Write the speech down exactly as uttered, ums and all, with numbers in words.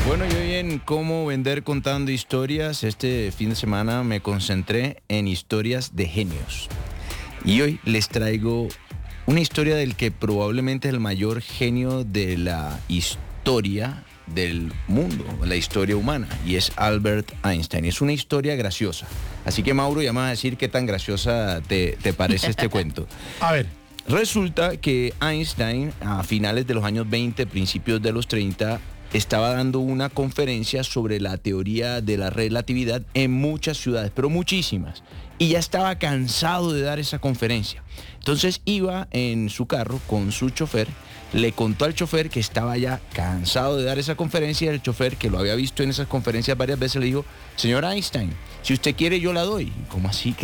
Bueno, yo hoy en cómo vender contando historias, este fin de semana me concentré en historias de genios. Y hoy les traigo una historia del que probablemente es el mayor genio de la historia del mundo, la historia humana, y es Albert Einstein. Es una historia graciosa. Así que, Mauro, ya me vas a decir qué tan graciosa te, te parece este cuento. A ver. Resulta que Einstein, a finales de los años veinte, principios de los treinta, estaba dando una conferencia sobre la teoría de la relatividad en muchas ciudades, pero muchísimas. Y ya estaba cansado de dar esa conferencia. Entonces iba en su carro con su chofer, le contó al chofer que estaba ya cansado de dar esa conferencia, y el chofer, que lo había visto en esas conferencias varias veces, le dijo: señor Einstein, si usted quiere yo la doy. ¿Cómo así?